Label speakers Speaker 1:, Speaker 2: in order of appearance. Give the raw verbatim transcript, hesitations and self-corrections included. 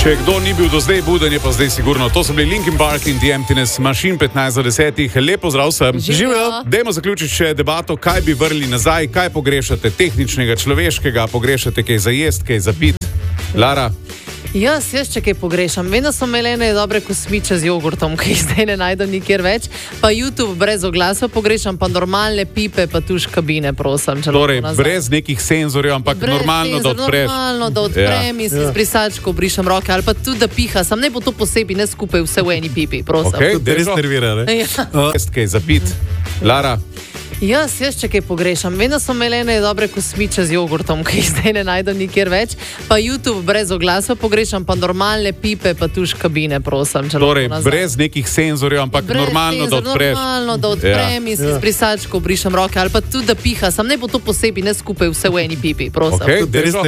Speaker 1: Če kdo ni bil do zdaj buden, je pa zdaj sigurno. To so bili Linkin Park in The Emptiness Machine petnajst za desetih. Lepo zdrav sem.
Speaker 2: Živjo.
Speaker 1: Dajmo zaključiti še debato, kaj bi vrli nazaj, kaj pogrešate tehničnega, človeškega, pogrešate kaj za jest, kaj za pit. Lara?
Speaker 2: Jaz, jaz če kaj pogrešam. Vem, da so imeli ene dobre kosmiče z jogurtom, ki jih zdaj ne najdem nikjer več. Pa YouTube brez oglasa pogrešam, pa normalne pipe, pa tuš kabine, prosim.
Speaker 1: Torej, brez nekih senzorjev, ampak
Speaker 2: brez
Speaker 1: normalno,
Speaker 2: senzor,
Speaker 1: da odpreš.
Speaker 2: Normalno, da odprem
Speaker 1: Ja.
Speaker 2: in si s brisačko brišem roke, ali pa tudi, da piha. Sam ne bo to posebej, ne skupaj vse v eni pipi, prosim.
Speaker 1: Okay,
Speaker 3: Da res nervira, ne?
Speaker 2: Ja.
Speaker 1: Kaj za pit. Lara?
Speaker 2: Jaz, jaz če kaj pogrešam. Vem, da so imeli ene dobre kosmiče z jogurtom, ki jih zdaj ne najdem nikjer več. Pa YouTube brez oglasa pogrešam, pa normalne pipe, pa tuš kabine, prosim.
Speaker 1: Torej, brez nekih senzorjev, ampak
Speaker 2: Brez
Speaker 1: normalno, da
Speaker 2: senzor,
Speaker 1: odpreš.
Speaker 2: Normalno, da odprem ja. in si ja. s brisačko brišem roke, ali pa tudi, da piha. Sam ne bo to posebej, ne skupaj vse v eni pipi, prosim.
Speaker 1: Okay,
Speaker 3: Da res